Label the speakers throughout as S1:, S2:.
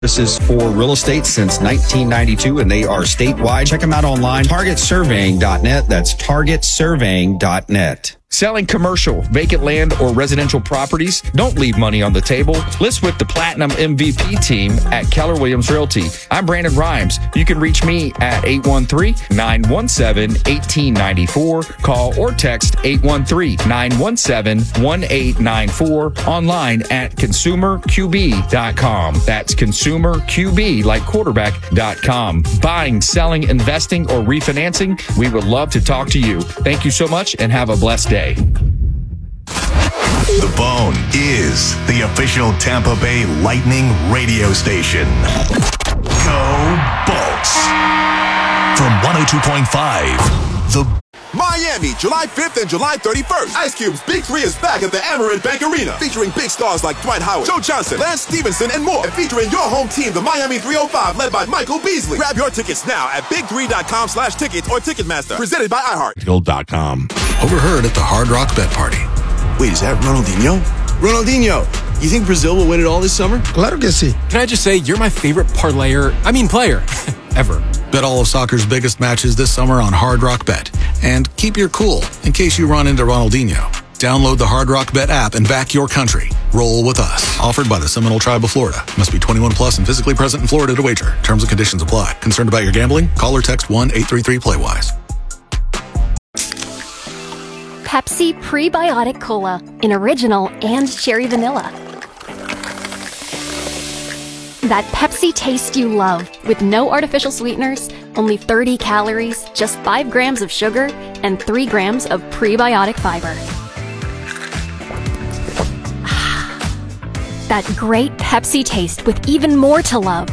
S1: Services for real estate since 1992, and they are statewide. Check them out online, targetsurveying.net. That's targetsurveying.net.
S2: Selling commercial, vacant land, or residential properties? Don't leave money on the table. List with the Platinum MVP team at Keller Williams Realty. I'm Brandon Rhymes. You can reach me at 813-917-1894. Call or text 813-917-1894. Online at consumerqb.com. That's consumerqb, like quarterback.com. Buying, selling, investing, or refinancing? We would love to talk to you. Thank you so much and have a blessed day.
S3: The Bone is the official Tampa Bay Lightning radio station. Go Bolts! From 102.5, The
S4: Miami, July 5th and July 31st. Ice Cube's Big 3 is back at the Amerant Bank Arena, featuring big stars like Dwight Howard, Joe Johnson, Lance Stevenson, and more. And featuring your home team, the Miami 305, led by Michael Beasley. Grab your tickets now at big3.com/tickets or Ticketmaster. Presented by iHeart.
S5: Gold.com. Overheard at the Hard Rock Bet Party.
S6: Wait, is that Ronaldinho? Ronaldinho! You think Brazil will win it all this summer?
S7: Claro que sí.
S8: Can I just say, you're my favorite player, ever.
S5: Bet all of soccer's biggest matches this summer on Hard Rock Bet. And keep your cool in case you run into Ronaldinho. Download the Hard Rock Bet app and back your country. Roll with us. Offered by the Seminole Tribe of Florida. Must be 21 plus and physically present in Florida to wager. Terms and conditions apply. Concerned about your gambling? Call or text 1-833-PLAY-WISE.
S9: Pepsi Prebiotic Cola in original and cherry vanilla. That Pepsi taste you love, with no artificial sweeteners, only 30 calories, just 5 grams of sugar, and 3 grams of prebiotic fiber. That great Pepsi taste with even more to love.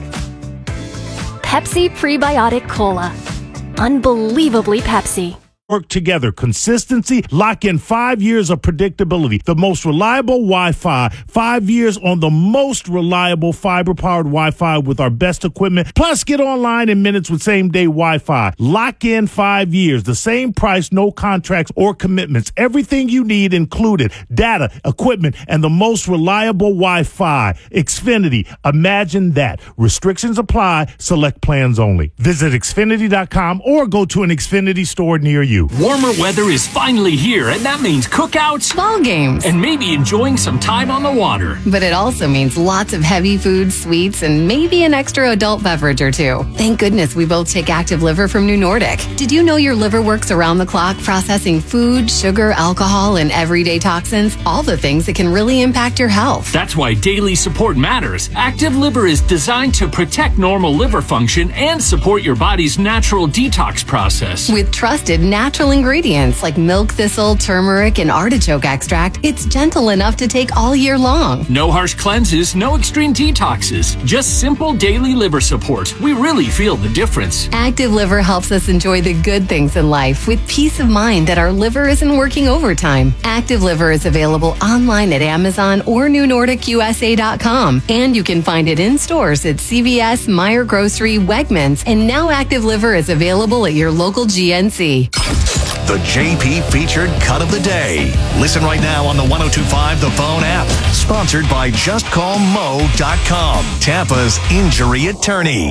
S9: Pepsi Prebiotic Cola. Unbelievably Pepsi.
S10: Work together. Consistency. Lock in 5 years of predictability. The most reliable Wi-Fi. 5 years on the most reliable fiber-powered Wi-Fi with our best equipment. Plus, get online in minutes with same-day Wi-Fi. Lock in 5 years. The same price, no contracts or commitments. Everything you need included. Data, equipment, and the most reliable Wi-Fi. Xfinity. Imagine that. Restrictions apply. Select plans only. Visit Xfinity.com or go to an Xfinity store near you.
S11: Warmer weather is finally here, and that means cookouts,
S12: ball games,
S11: and maybe enjoying some time on the water.
S12: But it also means lots of heavy foods, sweets, and maybe an extra adult beverage or two. Thank goodness we both take Active Liver from New Nordic. Did you know your liver works around the clock processing food, sugar, alcohol, and everyday toxins? All the things that can really impact your health.
S11: That's why daily support matters. Active Liver is designed to protect normal liver function and support your body's natural detox process.
S12: With trusted natural ingredients like milk thistle, turmeric, and artichoke extract, it's gentle enough to take all year long.
S11: No harsh cleanses, no extreme detoxes, just simple daily liver support. We really feel the difference.
S12: Active Liver helps us enjoy the good things in life with peace of mind that our liver isn't working overtime. Active Liver is available online at Amazon or NewNordicUSA.com, and you can find it in stores at CVS, Meijer Grocery, Wegmans, and now Active Liver is available at your local GNC.
S3: The JP Featured Cut of the Day. Listen right now on the 102.5 The Phone app. Sponsored by JustCallMo.com, Tampa's injury attorney.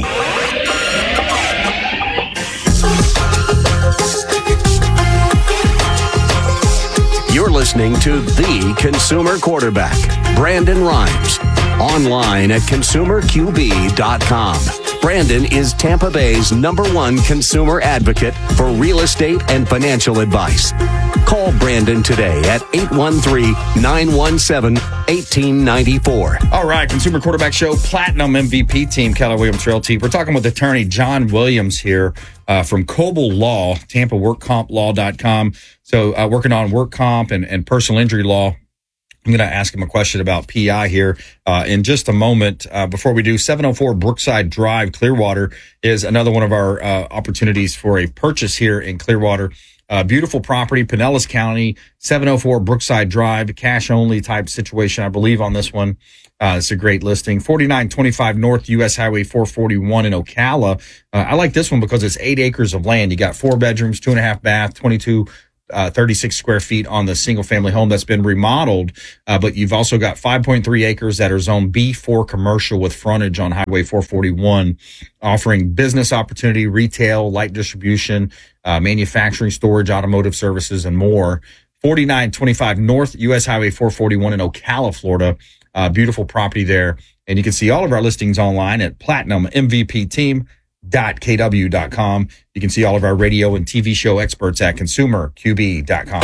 S13: You're listening to The Consumer Quarterback, Brandon Rhymes. Online at consumerqb.com. Brandon is Tampa Bay's #1 consumer advocate for real estate and financial advice. Call Brandon today at 813-917-1894.
S2: All right, Consumer Quarterback Show, Platinum MVP team, Keller Williams Realty. We're talking with attorney John Williams here from Coble Law, TampaWorkCompLaw.com. So working on work comp and personal injury law. I'm going to ask him a question about PI here in just a moment. Before we do, 704 Brookside Drive, Clearwater, is another one of our opportunities for a purchase here in Clearwater. Beautiful property, Pinellas County, 704 Brookside Drive, cash only type situation, I believe, on this one. It's a great listing. 4925 North US Highway 441 in Ocala. I like this one because it's 8 acres of land. You got 4 bedrooms, 2.5 bath, 22 36 square feet on the single family home that's been remodeled. But you've also got 5.3 acres that are zone B4 commercial with frontage on Highway 441, offering business opportunity, retail, light distribution, manufacturing, storage, automotive services, and more. 4925 North US Highway 441 in Ocala, Florida. Beautiful property there. And you can see all of our listings online at platinummvpteam.kw.com. You can see all of our radio and TV show experts at consumerqb.com.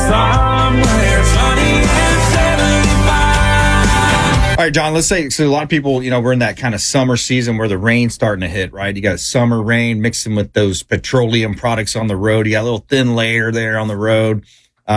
S2: All right, John, let's say, so a lot of people, we're in that kind of summer season where the rain's starting to hit, right? You got summer rain mixing with those petroleum products on the road. You got a little thin layer there on the road.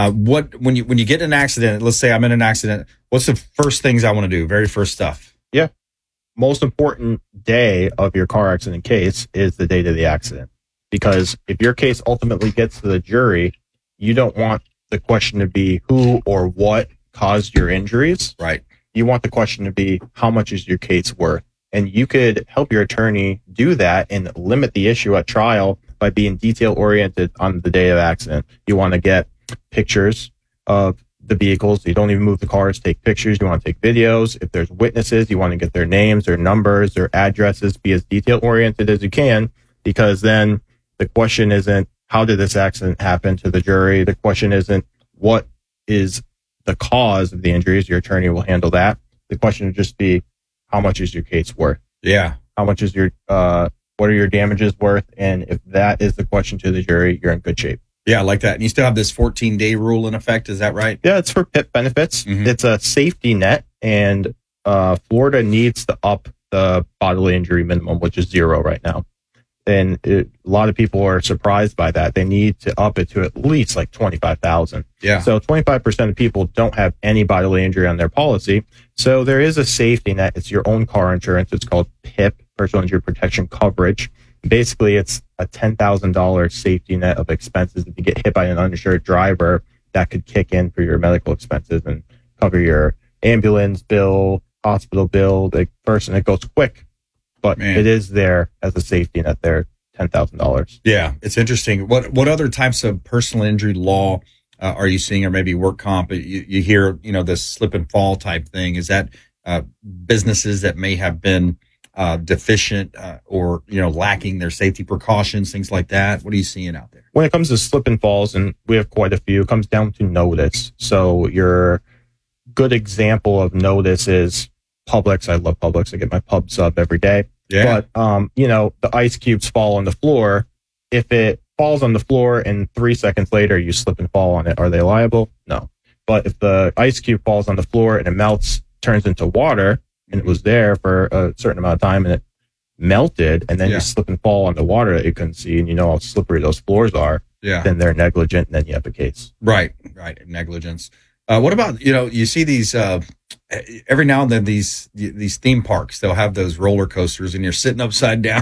S2: When you get in an accident, let's say I'm in an accident, what's the first things I want to do? Very first stuff.
S7: Yeah. Most important day of your car accident case is the date of the accident. Because if your case ultimately gets to the jury, you don't want the question to be who or what caused your injuries.
S2: Right.
S7: You want the question to be how much is your case worth? And you could help your attorney do that and limit the issue at trial by being detail oriented on the day of accident. You want to get pictures of the vehicles. You don't even move the cars, take pictures. You want to take videos. If there's witnesses, you want to get their names, their numbers, their addresses, be as detail oriented as you can, because then the question isn't how did this accident happen to the jury? The question isn't what is the cause of the injuries. Your attorney will handle that. The question would just be how much is your case worth?
S2: Yeah.
S7: How much is your, what are your damages worth? And if that is the question to the jury, you're in good shape.
S2: Yeah, I like that. And you still have this 14-day rule in effect. Is that right?
S7: Yeah, it's for PIP benefits. Mm-hmm. It's a safety net, and Florida needs to up the bodily injury minimum, which is 0 right now. And a lot of people are surprised by that. They need to up it to at least like $25,000.
S2: Yeah.
S7: So 25% of people don't have any bodily injury on their policy. So there is a safety net. It's your own car insurance. It's called PIP, Personal Injury Protection Coverage. Basically, it's a $10,000 safety net of expenses. If you get hit by an uninsured driver, that could kick in for your medical expenses and cover your ambulance bill, hospital bill. The person, it goes quick, but it is there as a safety net there, $10,000.
S2: Yeah, it's interesting. What other types of personal injury law are you seeing, or maybe work comp? You hear, this slip and fall type thing. Is that businesses that may have been deficient or lacking their safety precautions, things like that? What are you seeing out there?
S7: When it comes to slip and falls, and we have quite a few, it comes down to notice. So your good example of notice is Publix. I love Publix. I get my pub sub every day.
S2: Yeah.
S7: But the ice cubes fall on the floor. If it falls on the floor and 3 seconds later you slip and fall on it, are they liable? No. But if the ice cube falls on the floor and it melts, turns into water, and it was there for a certain amount of time and it melted, and then you slip and fall on the water that you couldn't see, and you know how slippery those floors are, then they're negligent, and then you have a case.
S2: Right. Negligence. What about, you see these, every now and then these theme parks, they'll have those roller coasters and you're sitting upside down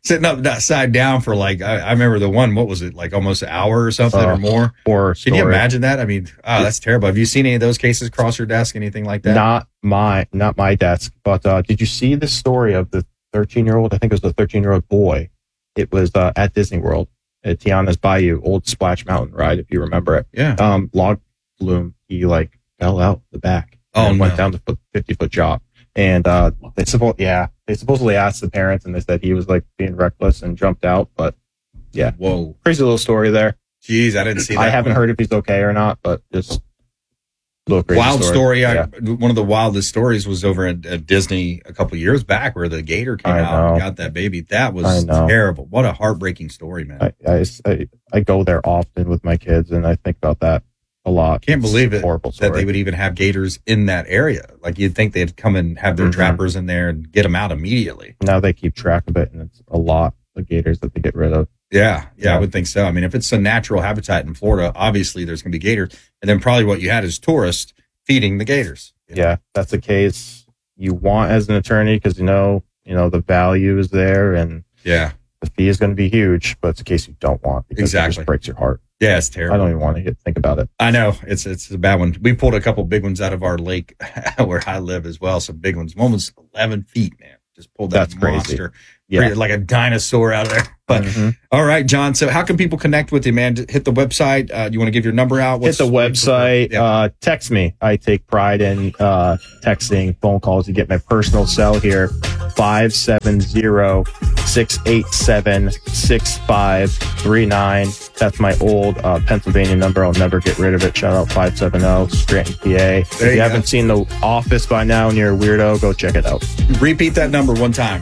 S2: for like, I remember the one, what was it? Like almost an hour or something or more. Can you imagine that? I mean, that's terrible. Have you seen any of those cases cross your desk? Anything like that?
S7: Not my desk, but, did you see the story of the 13-year-old? I think it was the 13-year-old boy. It was, at Disney World at Tiana's Bayou, old Splash Mountain ride, if you remember it.
S2: Yeah.
S7: Log flume. He fell out the back. Went down the 50-foot drop. And they supposedly asked the parents, and they said he was like being reckless and jumped out. But yeah,
S2: whoa,
S7: crazy little story there.
S2: Jeez, I didn't see that.
S7: I haven't heard if he's okay or not, but just a little crazy
S2: wild story. One of the wildest stories was over at Disney a couple of years back, where the gator came out and got that baby. That was terrible. What a heartbreaking story, man.
S7: I go there often with my kids, and I think about that a lot.
S2: Can't believe it that they would even have gators in that area. Like, you'd think they'd come and have their trappers in there and get them out immediately.
S7: Now they keep track of it, and it's a lot of gators that they get rid of.
S2: Yeah, I would think so. I mean, if it's a natural habitat in Florida, obviously there's going to be gators, and then probably what you had is tourists feeding the gators.
S7: Yeah, that's a case you want as an attorney, because the value is there, and the fee is going to be huge, but it's a case you don't want, because it just breaks your heart.
S2: Yeah, it's terrible.
S7: I don't even want to think about it.
S2: I know. It's a bad one. We pulled a couple big ones out of our lake where I live as well. Some big ones. One was 11 feet, man. Just pulled that monster. Crazy.
S7: Yeah.
S2: like a dinosaur out there. But all right, John. So how can people connect with you, man? Hit the website. You want to give your number out?
S7: Hit the website. Text me. I take pride in texting, phone calls. You get my personal cell here, 570-687-6539. That's my old Pennsylvania number. I'll never get rid of it. Shout out 570 Scranton, PA. If you haven't seen The Office by now and you're a weirdo, go check it out.
S2: Repeat that number one time.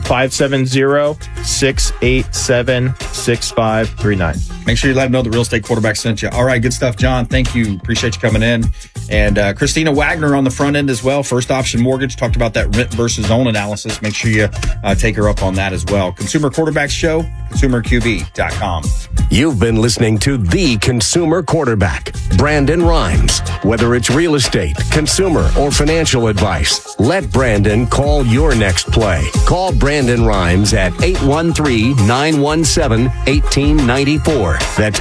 S7: 570-687-6539.
S2: Make sure you let them know the Real Estate Quarterback sent you. All right, good stuff, John. Thank you. Appreciate you coming in. And Christina Wagner on the front end as well. First Option Mortgage. Talked about that rent versus own analysis. Make sure you take her up on that as well. Consumer Quarterback Show, consumerqb.com.
S13: You've been listening to The Consumer Quarterback, Brandon Rhymes. Whether it's real estate, consumer, or financial advice, let Brandon call your next play. Call Brandon Rhymes at 813-917-1894. That's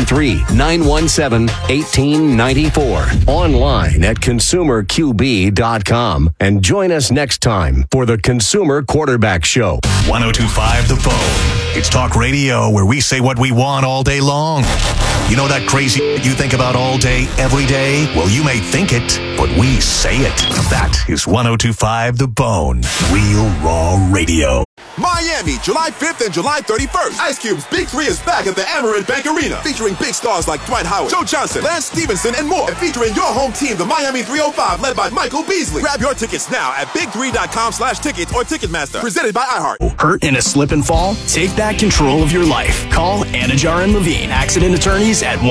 S13: 813-917-1894. Online at consumerqb.com. And join us next time for The Consumer Quarterback Show.
S3: 1025 The Phone. It's talk radio where we say what we want all day long. You know that crazy you think about all day, every day? Well, you may think it, but we say it. That is 1025 The Bone. Real raw radio.
S4: Miami, July 5th and July 31st. Ice Cube's Big 3 is back at the Amerant Bank Arena, featuring big stars like Dwight Howard, Joe Johnson, Lance Stevenson, and more. And featuring your home team, the Miami 305, led by Michael Beasley. Grab your tickets now at big3.com/tickets or Ticketmaster. Presented by iHeart.
S14: Hurt in a slip and fall? Take back control of your life. Call Anajar and Levine, accident attorneys at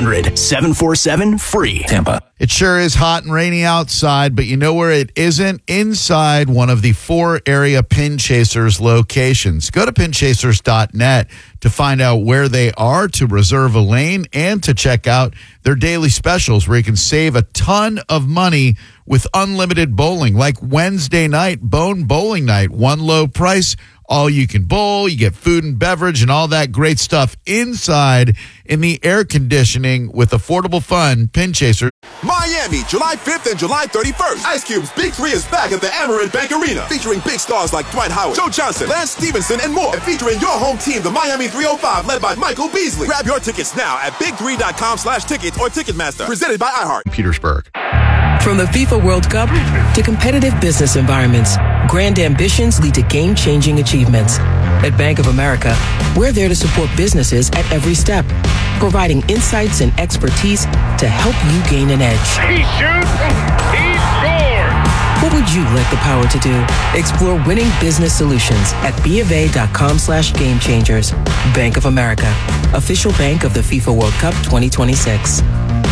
S14: 1-800-747-FREE. Tampa.
S15: It sure is hot and rainy outside, but you know where it isn't? Inside one of the 4 area Pin Chasers locations. Go to pinchasers.net to find out where they are, to reserve a lane, and to check out their daily specials where you can save a ton of money with unlimited bowling, like Wednesday night, Bone Bowling Night. One low price, all you can bowl. You get food and beverage and all that great stuff inside in the air conditioning with affordable fun. Pin Chaser.
S4: Miami, July 5th and July 31st. Ice Cube's Big 3 is back at the Amerant Bank Arena, featuring big stars like Dwight Howard, Joe Johnson, Lance Stevenson, and more. And featuring your home team, the Miami 305, led by Michael Beasley. Grab your tickets now at big3.com/tickets or Ticketmaster. Presented by iHeart.
S15: Petersburg.
S16: From the FIFA World Cup to competitive business environments, grand ambitions lead to game-changing achievements. At Bank of America, we're there to support businesses at every step, providing insights and expertise to help you gain an edge.
S17: He shoots, he scores!
S16: What would you like the power to do? Explore winning business solutions at BofA.com/gamechangers. Bank of America, official bank of the FIFA World Cup 2026.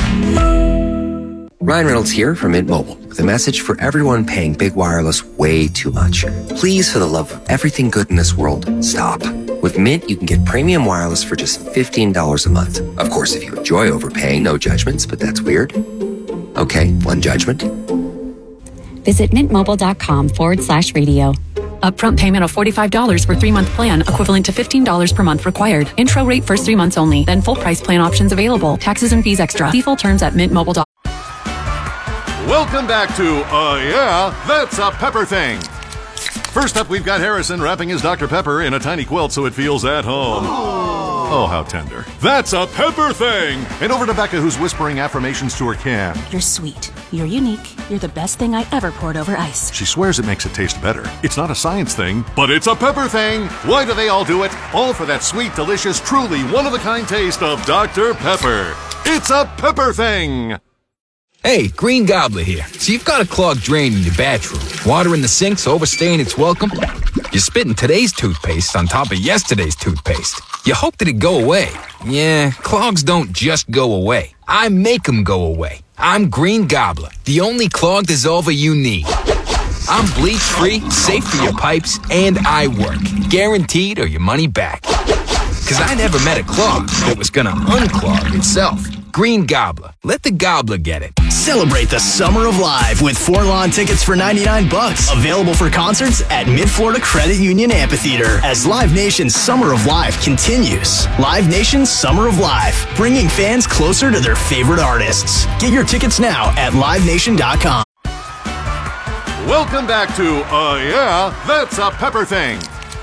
S18: Ryan Reynolds here from Mint Mobile with a message for everyone paying big wireless way too much. Please, for the love of everything good in this world, stop. With Mint, you can get premium wireless for just $15 a month. Of course, if you enjoy overpaying, no judgments, but that's weird. Okay, one judgment.
S19: Visit mintmobile.com/radio.
S20: Upfront payment of $45 for 3-month plan, equivalent to $15 per month required. Intro rate first 3 months only. Then full price plan options available. Taxes and fees extra. See full terms at mintmobile.com.
S21: Welcome back to Yeah, That's a Pepper Thing. First up, we've got Harrison wrapping his Dr. Pepper in a tiny quilt so it feels at home. Oh, how tender. That's a Pepper Thing. And over to Becca, who's whispering affirmations to her can.
S22: You're sweet. You're unique. You're the best thing I ever poured over ice.
S21: She swears it makes it taste better. It's not a science thing, but it's a pepper thing. Why do they all do it? All for that sweet, delicious, truly one-of-a-kind taste of Dr. Pepper. It's a Pepper Thing.
S23: Hey, Green Gobbler here. So you've got a clogged drain in your bathroom. Water in the sink's overstaying its welcome. You're spitting today's toothpaste on top of yesterday's toothpaste. You hope that it go away. Yeah, clogs don't just go away. I make them go away. I'm Green Gobbler, the only clog dissolver you need. I'm bleach-free, safe for your pipes, and I work. Guaranteed or your money back. Because I never met a clog that was gonna unclog itself. Green Gobbler. Let the gobbler get it.
S14: Celebrate the Summer of Live with 4 lawn tickets for $99. Available for concerts at Mid-Florida Credit Union Amphitheater as Live Nation's Summer of Live continues. Live Nation's Summer of Live, bringing fans closer to their favorite artists. Get your tickets now at livenation.com.
S21: Welcome back to Yeah, That's a Pepper Thing.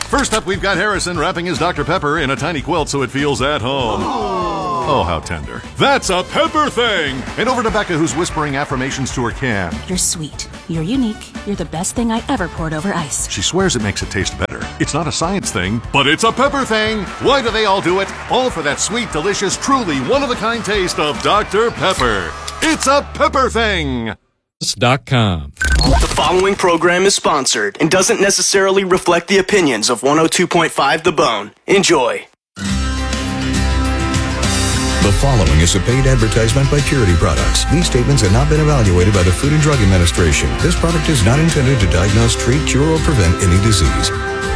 S21: First up, we've got Harrison wrapping his Dr. Pepper in a tiny quilt so it feels at home. Oh, how tender. That's a pepper thing! And over to Becca, who's whispering affirmations to her can.
S22: You're sweet. You're unique. You're the best thing I ever poured over ice.
S21: She swears it makes it taste better. It's not a science thing, but it's a pepper thing. Why do they all do it? All for that sweet, delicious, truly one-of-a-kind taste of Dr. Pepper. It's a pepper thing.
S1: .com.
S14: The following program is sponsored and doesn't necessarily reflect the opinions of 102.5 The Bone. Enjoy.
S6: The following is a paid advertisement by Purity Products. These statements have not been evaluated by the Food and Drug Administration. This product is not intended to diagnose, treat, cure, or prevent any disease.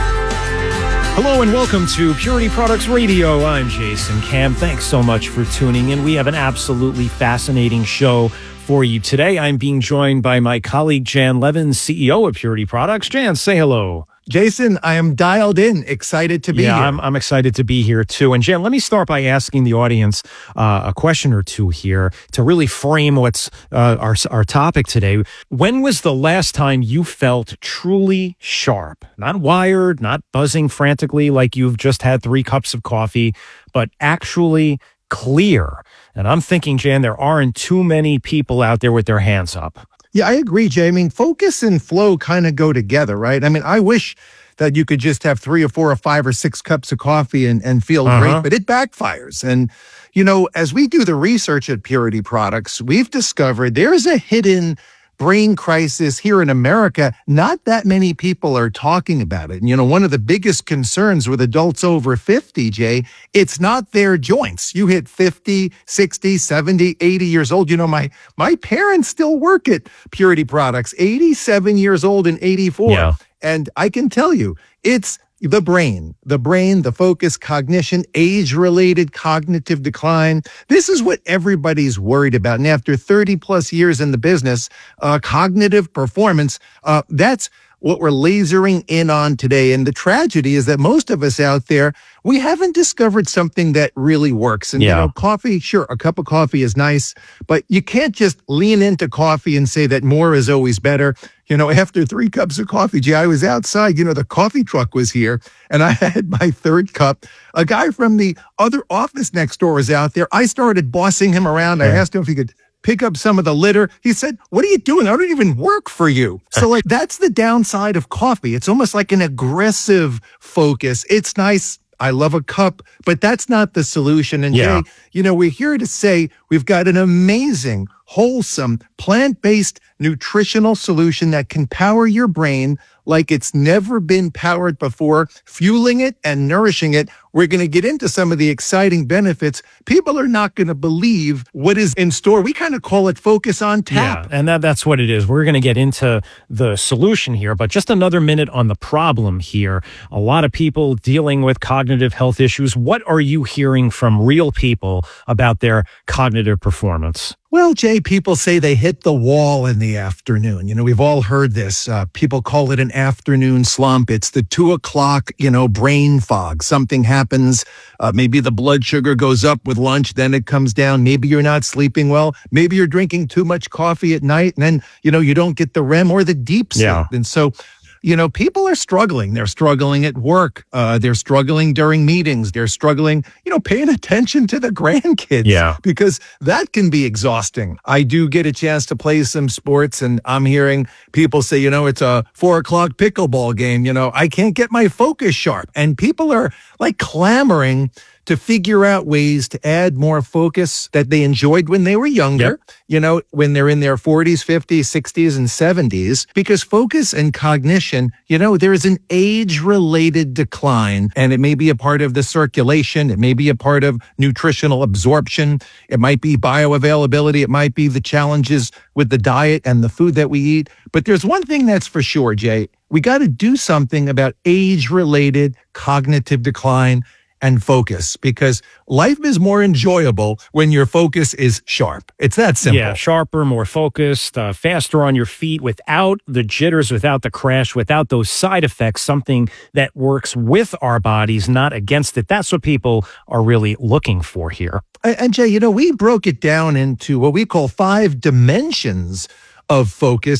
S8: Hello and welcome to Purity Products Radio. I'm Jason Cam. Thanks so much for tuning in. We have an absolutely fascinating show for you today. I'm being joined by my colleague Jan Levin, CEO of Purity Products. Jan, say hello.
S24: Jason, I am dialed in, excited to be here.
S8: I'm excited to be here too. And Jan, let me start by asking the audience a question or two here to really frame what's our topic today. When was the last time you felt truly sharp? Not wired, not buzzing frantically like you've just had 3 cups of coffee, but actually clear. And I'm thinking, Jan, there aren't too many people out there with their hands up.
S24: Yeah, I agree, Jay. I mean, focus and flow kind of go together, right? I mean, I wish that you could just have 3 or 4 or 5 or 6 cups of coffee and feel great, but it backfires. And, you know, as we do the research at Purity Products, we've discovered there's a hidden brain crisis here in America. Not that many people are talking about it. And, you know, one of the biggest concerns with adults over 50, Jay, it's not their joints. You hit 50, 60, 70, 80 years old. You know, my parents still work at Purity Products, 87 years old and 84.
S8: Yeah.
S24: And I can tell you, it's the brain, the focus, cognition, age-related cognitive decline. This is what everybody's worried about. And after 30 plus years in the business, cognitive performance, that's what we're lasering in on today. And the tragedy is that most of us out there, we haven't discovered something that really works. And, you know, coffee, sure, a cup of coffee is nice, but you can't just lean into coffee and say that more is always better. You know, after 3 cups of coffee, Jay, I was outside, you know, the coffee truck was here and I had my 3rd cup. A guy from the other office next door was out there. I started bossing him around. I asked him if he could pick up some of the litter. He said, "What are you doing? I don't even work for you." So like, that's the downside of coffee. It's almost like an aggressive focus. It's nice. I love a cup, but that's not the solution. And Jay, you know, we're here to say we've got an amazing, wholesome, plant-based nutritional solution that can power your brain like it's never been powered before, fueling it and nourishing it. We're going to get into some of the exciting benefits. People are not going to believe what is in store. We kind of call it focus on tap.
S8: Yeah, and that's what it is. We're going to get into the solution here, but just another minute on the problem here. A lot of people dealing with cognitive health issues. What are you hearing from real people about their cognitive performance?
S24: Well, Jay, people say they hit the wall in the afternoon. You know, we've all heard this. People call it an afternoon slump. It's the 2 o'clock, you know, brain fog. Something happens. Maybe the blood sugar goes up with lunch, then it comes down. Maybe you're not sleeping well. Maybe you're drinking too much coffee at night, and then, you know, you don't get the REM or the deep sleep. Yeah. And so, you know, people are struggling. They're struggling at work. They're struggling during meetings. They're struggling, you know, paying attention to the grandkids.
S8: Yeah.
S24: Because that can be exhausting. I do get a chance to play some sports, and I'm hearing people say, you know, it's a 4 o'clock pickleball game. You know, I can't get my focus sharp. And people are like clamoring to figure out ways to add more focus that they enjoyed when they were younger, you know, when they're in their 40s, 50s, 60s, and 70s, because focus and cognition, you know, there is an age-related decline, and it may be a part of the circulation. It may be a part of nutritional absorption. It might be bioavailability. It might be the challenges with the diet and the food that we eat. But there's one thing that's for sure, Jay. We got to do something about age-related cognitive decline and focus, because life is more enjoyable when your focus is sharp. It's that simple.
S8: Yeah, sharper, more focused, faster on your feet, without the jitters, without the crash, without those side effects, something that works with our bodies, not against it. That's what people are really looking for here.
S24: And Jay, you know, we broke it down into what we call 5 dimensions of focus. And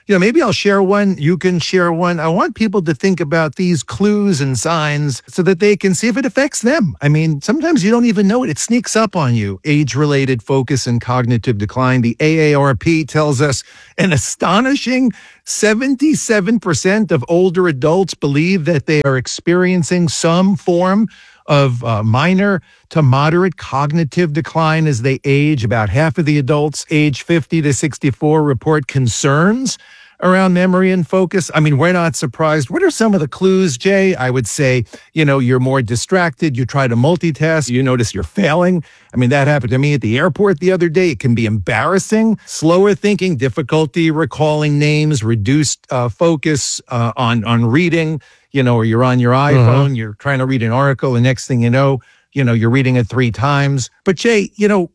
S24: maybe I'll share one. You can share one. I want people to think about these clues and signs so that they can see if it affects them. I mean, sometimes you don't even know it. It sneaks up on you. Age-related focus and cognitive decline. The AARP tells us an astonishing 77% of older adults believe that they are experiencing some form of minor to moderate cognitive decline as they age. About half of the adults age 50 to 64 report concerns around memory and focus. I mean, we're not surprised. What are some of the clues, Jay? I would say, you're more distracted. You try to multitask. You notice you're failing. I mean, that happened to me at the airport the other day. It can be embarrassing. Slower thinking, difficulty recalling names, reduced focus on reading. Or you're on your iPhone, you're trying to read an article, and next thing you know, you're reading it 3 times. But Jay,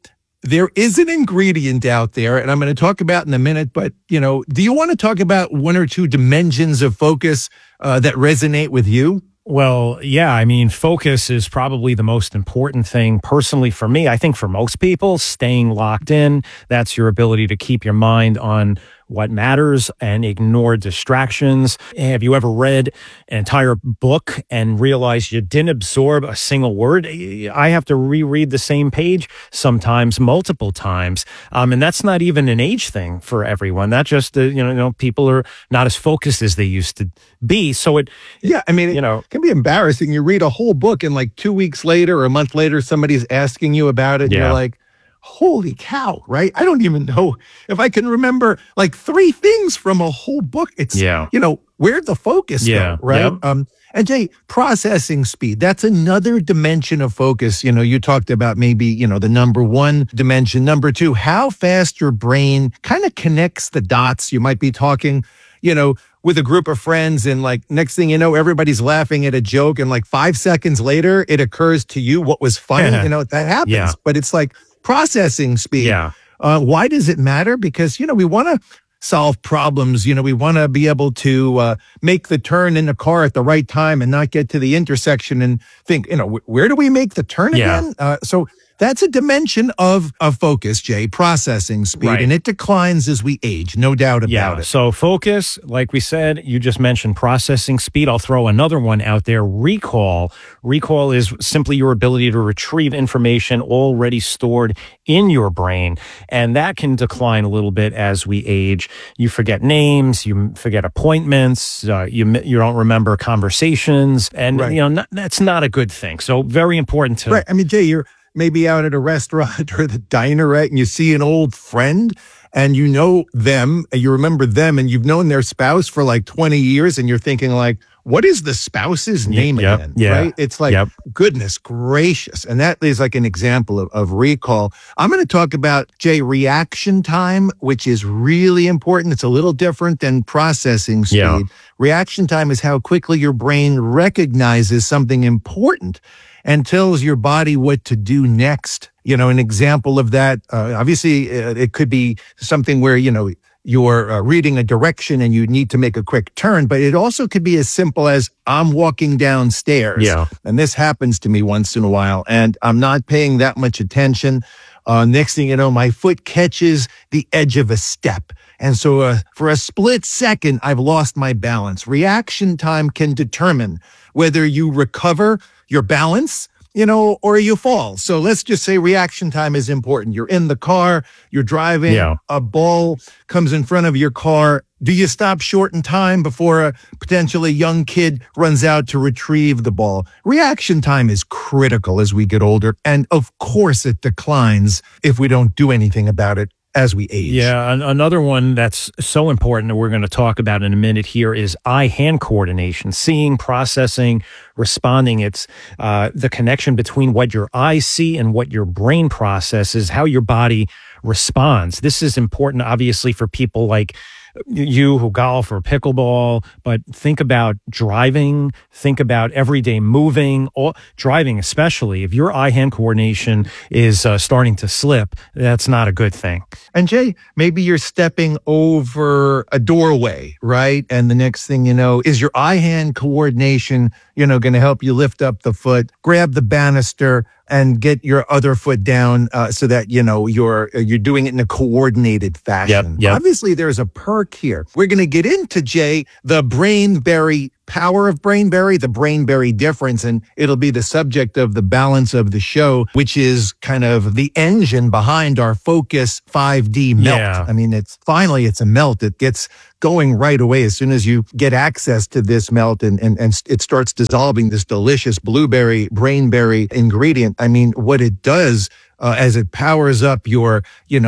S24: there is an ingredient out there, and I'm going to talk about in a minute, but, do you want to talk about 1 or 2 dimensions of focus that resonate with you?
S8: Well, yeah, I mean, focus is probably the most important thing personally for me. I think for most people, staying locked in, that's your ability to keep your mind on what matters and ignore distractions. Have you ever read an entire book and realized you didn't absorb a single word? I have to reread the same page sometimes, multiple times. And that's not even an age thing for everyone. That just, people are not as focused as they used to be. So it
S24: can be embarrassing. You read a whole book and like 2 weeks later or a month later, somebody's asking you about it. And you're like, holy cow, right? I don't even know if I can remember like 3 things from a whole book. It's, where'd the focus go, right?
S8: Yep.
S24: And Jay, processing speed, that's another dimension of focus. You talked about maybe, the number 1 dimension. Number 2, how fast your brain kind of connects the dots. You might be talking, with a group of friends, and like next thing you know, everybody's laughing at a joke, and like 5 seconds later, it occurs to you what was funny. That happens.
S8: Yeah.
S24: But it's like processing speed.
S8: Yeah.
S24: Why does it matter? Because, we want to solve problems. We want to be able to make the turn in the car at the right time and not get to the intersection and think, where do we make the turn again? So that's a dimension of focus, Jay, processing speed,
S8: Right.
S24: and it declines as we age, no doubt about it.
S8: So focus, like we said, you just mentioned processing speed. I'll throw another one out there, recall. Recall is simply your ability to retrieve information already stored in your brain, and that can decline a little bit as we age. You forget names, you forget appointments, you don't remember conversations, and that's not a good thing. So very important to...
S24: Right. I mean, Jay, you're maybe out at a restaurant or the diner, right? And you see an old friend and you know them, and you remember them, and you've known their spouse for like 20 years, and you're thinking like, what is the spouse's name again? Right? It's like, goodness gracious. And that is like an example of recall. I'm going to talk about, Jay, reaction time, which is really important. It's a little different than processing speed.
S8: Yeah.
S24: Reaction time is how quickly your brain recognizes something important and tells your body what to do next. An example of that, obviously, it could be something where, you're reading a direction and you need to make a quick turn, but it also could be as simple as I'm walking downstairs.
S8: Yeah.
S24: And this happens to me once in a while, and I'm not paying that much attention. Next thing you know, my foot catches the edge of a step. And so for a split second, I've lost my balance. Reaction time can determine whether you recover your balance, or you fall. So let's just say reaction time is important. You're in the car, you're driving, a ball comes in front of your car. Do you stop short in time before a potentially young kid runs out to retrieve the ball? Reaction time is critical as we get older. And of course it declines if we don't do anything about it as we age.
S8: Yeah, another one that's so important that we're going to talk about in a minute here is eye-hand coordination, seeing, processing, responding. It's the connection between what your eyes see and what your brain processes, how your body responds. This is important, obviously, for people like you who golf or pickleball, but think about driving, think about everyday moving, or driving especially. If your eye-hand coordination is starting to slip, that's not a good thing.
S24: And Jay, maybe you're stepping over a doorway, right? And the next thing you know, is your eye-hand coordination, going to help you lift up the foot, grab the banister, and get your other foot down so that, you're doing it in a coordinated fashion.
S8: Yep.
S24: Obviously, there's a perk here. We're going to get into, Jay, the Brainberry power of Brainberry, the Brainberry difference, and it'll be the subject of the balance of the show, which is kind of the engine behind our Focus 5D melt.
S8: Yeah.
S24: I mean, it's a melt. It gets going right away as soon as you get access to this melt and it starts dissolving this delicious blueberry, Brainberry ingredient. I mean, what it does as it powers up your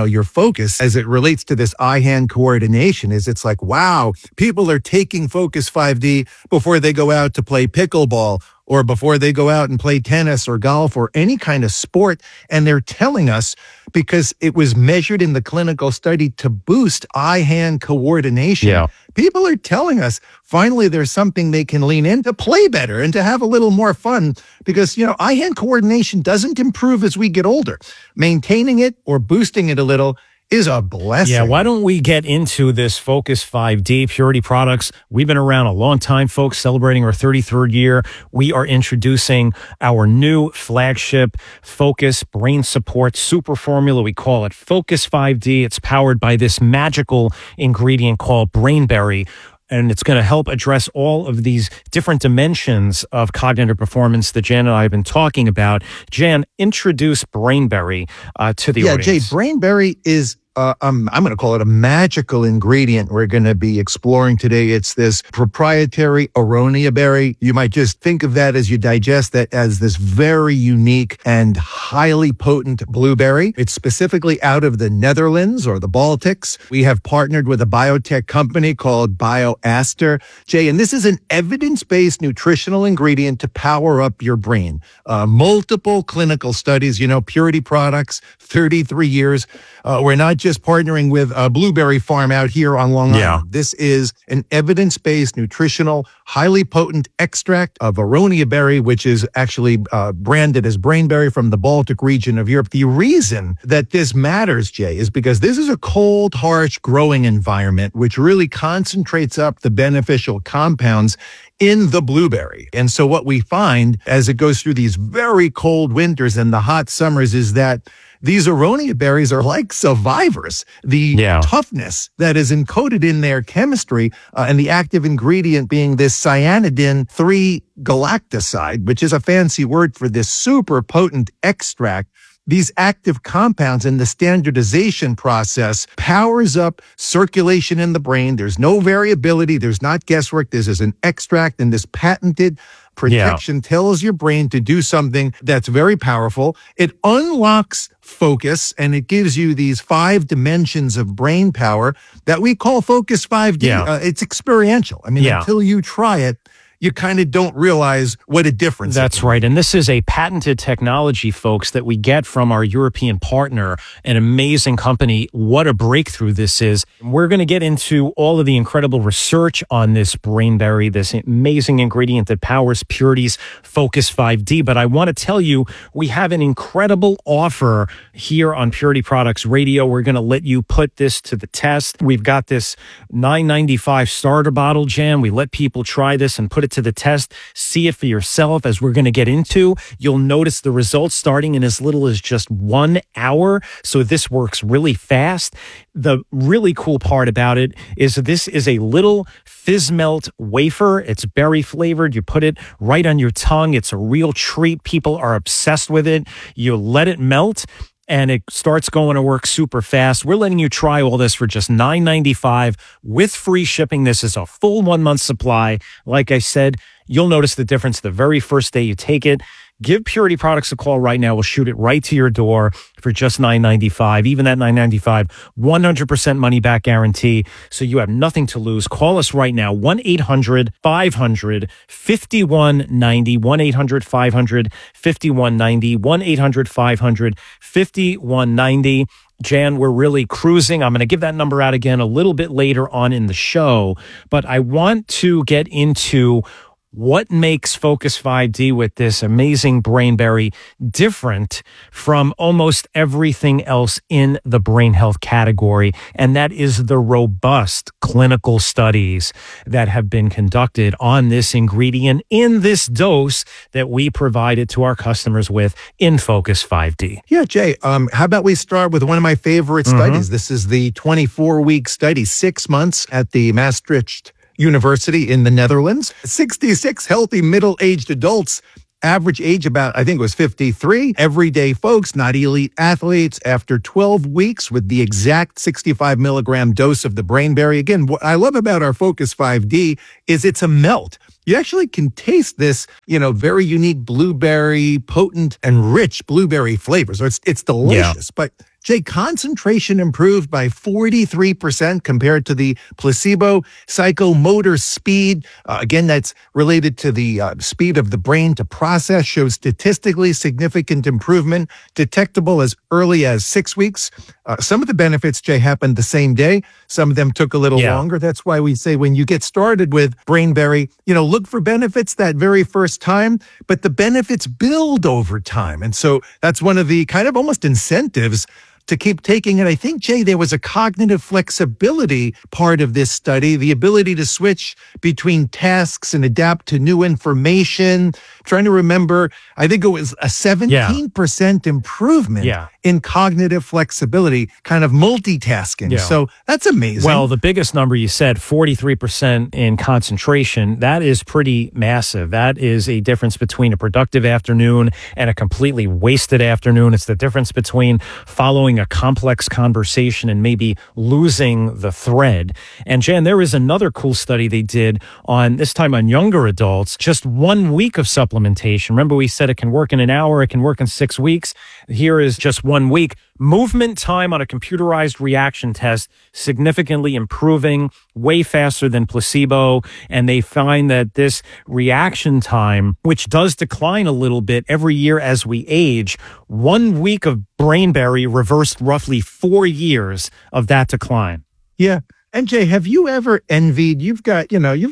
S24: focus as it relates to this eye-hand coordination is it's like, wow, people are taking Focus 5D before they go out to play pickleball or before they go out and play tennis or golf or any kind of sport. And they're telling us, because it was measured in the clinical study to boost eye-hand coordination.
S8: Yeah.
S24: People are telling us finally there's something they can lean in to play better and to have a little more fun because, eye-hand coordination doesn't improve as we get older. Maintaining it or boosting it a little is a blessing.
S8: Yeah, why don't we get into this Focus 5D Purity Products? We've been around a long time, folks, celebrating our 33rd year. We are introducing our new flagship Focus Brain Support Super Formula. We call it Focus 5D. It's powered by this magical ingredient called Brainberry. And it's going to help address all of these different dimensions of cognitive performance that Jan and I have been talking about. Jan, introduce Brainberry to the audience.
S24: Yeah, Jay, Brainberry is I'm going to call it a magical ingredient we're going to be exploring today. It's this proprietary aronia berry. You might just think of that as you digest that as this very unique and highly potent blueberry. It's specifically out of the Netherlands or the Baltics. We have partnered with a biotech company called BioAster. Jay, and this is an evidence-based nutritional ingredient to power up your brain. Multiple clinical studies, Purity Products, 33 years. We're not just partnering with a blueberry farm out here on Long Island.
S8: Yeah.
S24: This is an evidence-based, nutritional, highly potent extract of aronia berry, which is actually branded as Brainberry from the Baltic region of Europe. The reason that this matters, Jay, is because this is a cold, harsh growing environment, which really concentrates up the beneficial compounds in the blueberry. And so what we find as it goes through these very cold winters and the hot summers is that these aronia berries are like survivors. The toughness that is encoded in their chemistry and the active ingredient being this cyanidin 3-galactoside, which is a fancy word for this super potent extract. These active compounds in the standardization process powers up circulation in the brain. There's no variability. There's not guesswork. This is an extract, and this patented protection tells your brain to do something that's very powerful. It unlocks focus, and it gives you these 5 dimensions of brain power that we call Focus 5D. It's experiential. I mean, until you try it, you kind of don't realize what a difference
S8: That's
S24: it
S8: right. And this is a patented technology, folks, that we get from our European partner, an amazing company. What a breakthrough this is. We're going to get into all of the incredible research on this Brainberry, this amazing ingredient that powers Purity's Focus 5D. But I want to tell you, we have an incredible offer here on Purity Products Radio. We're going to let you put this to the test. We've got this $9.95 starter bottle, Jan. We let people try this and put it to the test. See it for yourself. As we're going to get into, you'll notice the results starting in as little as just 1 hour. So this works really fast. The really cool part about it is this is a little fizz melt wafer. It's berry flavored. You put it right on your tongue. It's a real treat. People are obsessed with it. You let it melt, and it starts going to work super fast. We're letting you try all this for just $9.95 with free shipping. This is a full 1 month supply. Like I said, you'll notice the difference the very first day you take it. Give Purity Products a call right now. We'll shoot it right to your door for just $9.95. Even that $9.95, 100% money back guarantee. So you have nothing to lose. Call us right now. 1-800-500-5190. 1-800-500-5190. 1-800-500-5190. Jan, we're really cruising. I'm going to give that number out again a little bit later on in the show, but I want to get into what makes Focus 5D with this amazing Brainberry different from almost everything else in the brain health category. And that is the robust clinical studies that have been conducted on this ingredient in this dose that we provided to our customers with in Focus 5D.
S24: Yeah, Jay, how about we start with one of my favorite studies? This is the 24-week study, 6 months at the Maastricht University in the Netherlands. 66 healthy middle-aged adults, average age about, I think it was 53, everyday folks, not elite athletes, after 12 weeks with the exact 65 milligram dose of the Brainberry. Again, what I love about our Focus 5D is it's a melt. You actually can taste this, very unique blueberry, potent and rich blueberry flavor. So it's delicious. But Jay, concentration improved by 43% compared to the placebo. Psychomotor speed, again, that's related to the speed of the brain to process, shows statistically significant improvement, detectable as early as 6 weeks. Some of the benefits, Jay, happened the same day. Some of them took a little longer. That's why we say when you get started with Brainberry, look for benefits that very first time, but the benefits build over time. And so that's one of the kind of almost incentives to keep taking it. I think, Jay, there was a cognitive flexibility part of this study, the ability to switch between tasks and adapt to new information. Trying to remember, I think it was a 17% improvement in cognitive flexibility, kind of multitasking.
S8: Yeah.
S24: So that's amazing.
S8: Well, the biggest number you said, 43% in concentration, that is pretty massive. That is a difference between a productive afternoon and a completely wasted afternoon. It's the difference between following a complex conversation and maybe losing the thread. And Jan, there is another cool study they did on, this time on younger adults, just 1 week of supplementation. Remember we said it can work in an hour, it can work in 6 weeks. Here is just 1 week. Movement time on a computerized reaction test significantly improving, way faster than placebo. And they find that this reaction time, which does decline a little bit every year as we age, 1 week of Brainberry reversed roughly 4 years of that decline.
S24: Yeah. And Jay, have you ever envied, you've got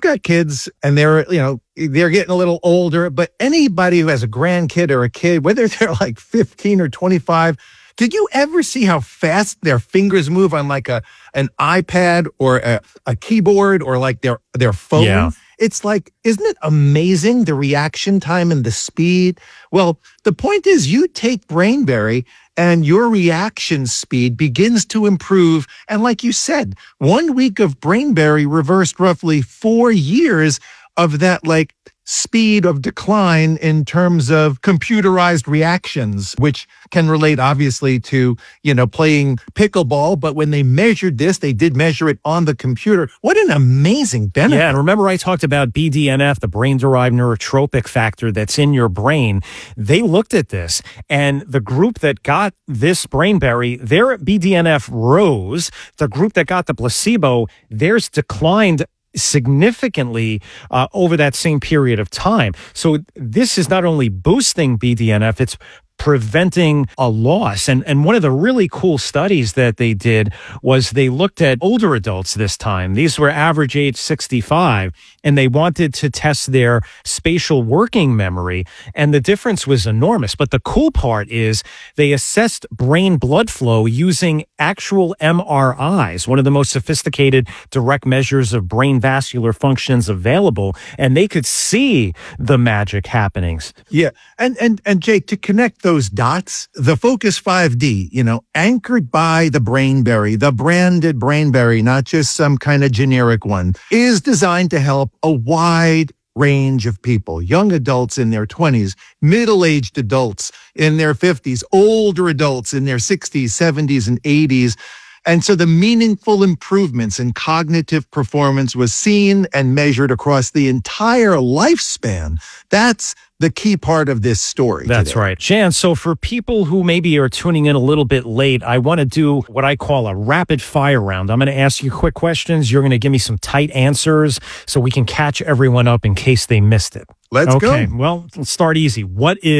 S24: kids and they're getting a little older, but anybody who has a grandkid or a kid, whether they're like 15 or 25, did you ever see how fast their fingers move on like an iPad or a keyboard or like their phone?
S8: Yeah.
S24: It's like, isn't it amazing, the reaction time and the speed? Well, the point is you take Brainberry and your reaction speed begins to improve. And like you said, 1 week of Brainberry reversed roughly 4 years of that speed of decline in terms of computerized reactions, which can relate obviously to, playing pickleball. But when they measured this, they did measure it on the computer. What an amazing benefit.
S8: Yeah, and remember I talked about BDNF, the brain-derived neurotropic factor that's in your brain. They looked at this, and the group that got this Brainberry, their BDNF rose. The group that got the placebo, theirs declined significantly over that same period of time. So this is not only boosting BDNF, it's preventing a loss. And one of the really cool studies that they did was they looked at older adults this time. These were average age 65, and they wanted to test their spatial working memory. And the difference was enormous. But the cool part is they assessed brain blood flow using actual MRIs, one of the most sophisticated direct measures of brain vascular functions available. And they could see the magic happenings.
S24: Yeah. And Jake, to connect those dots, the Focus 5D, anchored by the Brainberry, the branded Brainberry, not just some kind of generic one, is designed to help a wide range of people, young adults in their 20s, middle-aged adults in their 50s, older adults in their 60s, 70s, and 80s. And so the meaningful improvements in cognitive performance was seen and measured across the entire lifespan. That's the key part of this story.
S8: That's
S24: today.
S8: right. Jan, so for people who maybe are tuning in a little bit late, I want to do what I call a rapid fire round. I'm going to ask you quick questions. You're going to give me some tight answers so we can catch everyone up in case they missed it.
S24: Let's go.
S8: Okay, well, let's start easy. What is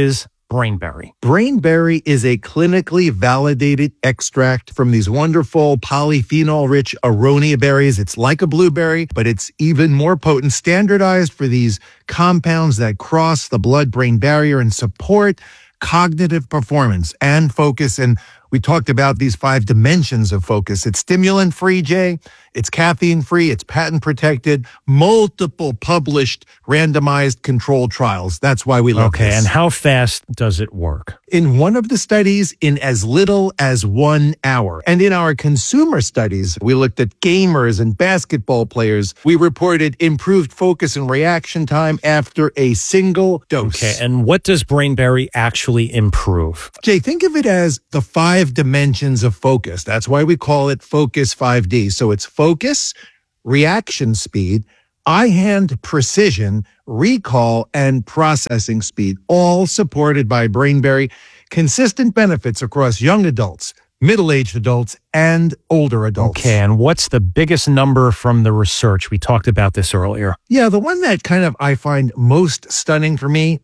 S8: Brainberry?
S24: Brainberry is a clinically validated extract from these wonderful polyphenol-rich aronia berries. It's like a blueberry, but it's even more potent, standardized for these compounds that cross the blood-brain barrier and support cognitive performance and focus. And we talked about these 5 dimensions of focus. It's stimulant-free, Jay. It's caffeine-free. It's patent-protected. Multiple published randomized controlled trials. That's why we love this.
S8: Okay, and how fast does it work?
S24: In one of the studies, in as little as 1 hour. And in our consumer studies, we looked at gamers and basketball players. We reported improved focus and reaction time after a single dose.
S8: Okay, and what does Brainberry actually improve?
S24: Jay, think of it as the 5 dimensions of focus. That's why we call it Focus 5D. So it's focus, reaction speed, eye-hand precision, recall, and processing speed, all supported by Brainberry. Consistent benefits across young adults, middle-aged adults, and older adults.
S8: Okay, and what's the biggest number from the research? We talked about this earlier.
S24: Yeah, the one that kind of I find most stunning for me,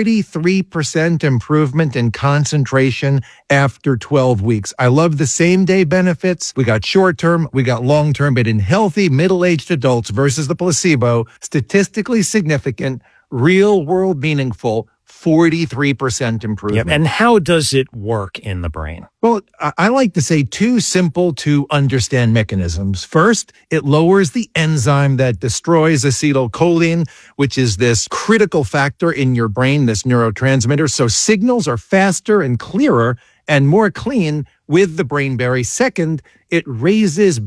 S24: 43% improvement in concentration after 12 weeks. I love the same-day benefits. We got short-term, we got long-term, but in healthy middle-aged adults versus the placebo, statistically significant, real-world meaningful, 43% improvement.
S8: Yep. And how does it work in the brain?
S24: Well, I like to say 2 simple to understand mechanisms. First, it lowers the enzyme that destroys acetylcholine, which is this critical factor in your brain, this neurotransmitter. So signals are faster and clearer and more clean with the Brainberry. Second, it raises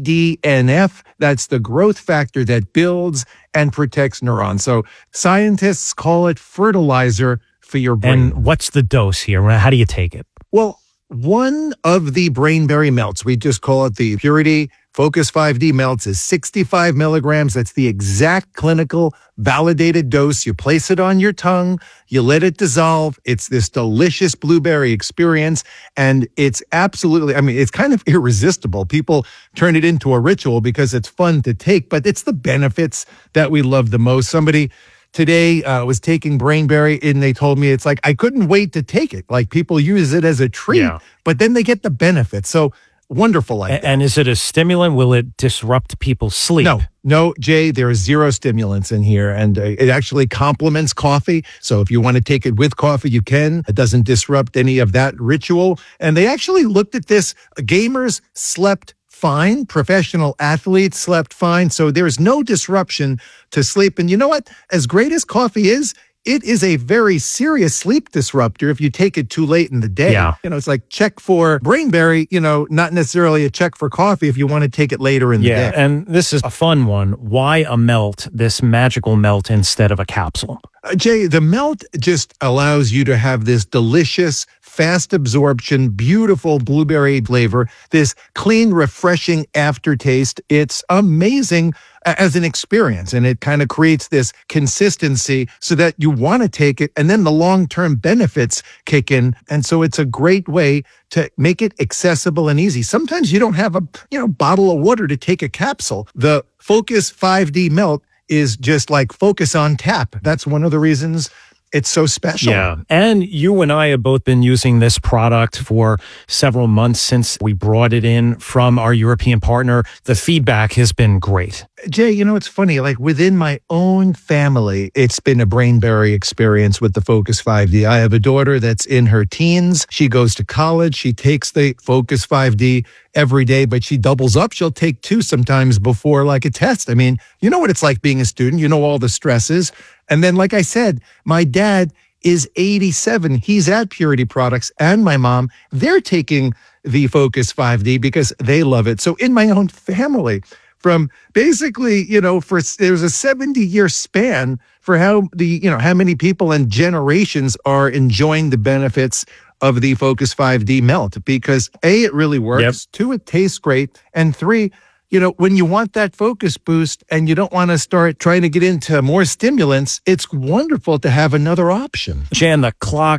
S24: BDNF. That's the growth factor that builds and protects neurons. So scientists call it fertilizer for your brain.
S8: And what's the dose here? How do you take it?
S24: Well, one of the Brainberry melts, we just call it the Purity Focus 5D melts, is 65 milligrams. That's the exact clinical validated dose. You place it on your tongue, you let it dissolve. It's this delicious blueberry experience. And it's absolutely, I mean, it's kind of irresistible. People turn it into a ritual because it's fun to take, but it's the benefits that we love the most. Somebody today was taking Brainberry and they told me it's like, I couldn't wait to take it. Like people use it as a treat, but then they get the benefits. So wonderful like that.
S8: And is it a stimulant? Will it disrupt people's sleep?
S24: No, Jay, there are 0 stimulants in here, and it actually complements coffee. So if you want to take it with coffee, you can. It doesn't disrupt any of that ritual. And they actually looked at this. Gamers slept fine. Professional athletes slept fine. So there's no disruption to sleep. And you know what? As great as coffee is, it is a very serious sleep disruptor if you take it too late in the day.
S8: Yeah.
S24: You know, it's like check for Brainberry, you know, not necessarily a check for coffee if you want to take it later in the day.
S8: And this is a fun one. Why a melt, this magical melt instead of a capsule?
S24: Jay, the melt just allows you to have this delicious, fast absorption, beautiful blueberry flavor, this clean, refreshing aftertaste. It's amazing as an experience, and it kind of creates this consistency so that you want to take it, and then the long-term benefits kick in. And so it's a great way to make it accessible and easy. Sometimes you don't have a bottle of water to take a capsule. The Focus 5D Melt is just like Focus on tap. That's one of the reasons it's so special.
S8: Yeah. And you and I have both been using this product for several months since we brought it in from our European partner. The feedback has been great.
S24: Jay, you know, it's funny, like within my own family, it's been a Brainberry experience with the Focus 5D. I have a daughter that's in her teens. She goes to college. She takes the Focus 5D every day, but she doubles up. She'll take 2 sometimes before like a test. I mean, you know what it's like being a student. You know all the stresses. And then, like I said, my dad is 87. He's at Purity Products, and my mom, they're taking the Focus 5D because they love it. So in my own family, from basically, there's a 70-year span for how many people and generations are enjoying the benefits of the Focus 5D Melt, because A, it really works. 2, it tastes great. And 3, when you want that focus boost and you don't want to start trying to get into more stimulants, it's wonderful to have another option.
S8: Jan, the clock's